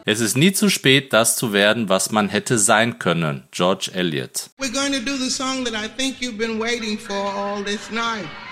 Es ist nie zu spät, das zu werden, was man hätte sein können. George Eliot. We're going to do the song that I think you've been waiting for all this night.